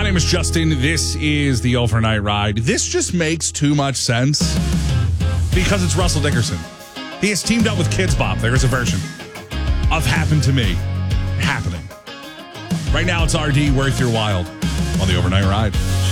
My name is Justin. This is the Overnight Ride. This just makes too much sense because it's Russell Dickerson. He has teamed up with Kids Bop. There is a version of Happened to Me happening. Right now, it's RD, Worth Your Wild on the Overnight Ride.